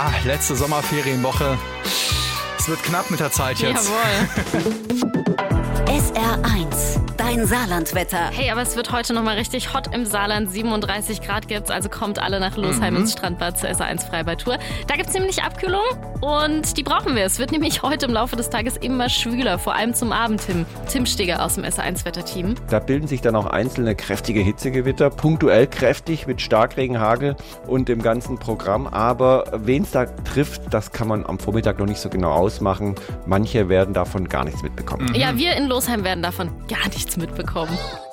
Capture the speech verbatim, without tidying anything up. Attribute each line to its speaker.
Speaker 1: Ah, letzte Sommerferienwoche. Es wird knapp mit der Zeit jetzt.
Speaker 2: Jawohl.
Speaker 3: S R eins, dein Saarlandwetter.
Speaker 2: Hey, aber es wird heute nochmal richtig hot im Saarland. siebenunddreißig Grad gibt's, also kommt alle nach Losheim
Speaker 1: Mhm.
Speaker 2: ins Strandbad zur S R eins Freibad-Tour. Da gibt's nämlich Abkühlung und die brauchen wir. Es wird nämlich heute im Laufe des Tages immer schwüler, vor allem zum Abend, Tim. Tim Steger aus dem S R eins Wetterteam.
Speaker 4: Da bilden sich dann auch einzelne kräftige Hitzegewitter, punktuell kräftig mit Starkregen, Hagel und dem ganzen Programm. Aber wen es da trifft, das kann man am Vormittag noch nicht so genau ausmachen. Manche werden davon gar nichts mitbekommen.
Speaker 2: Ja, wir in Losheim werden davon gar nichts mitbekommen.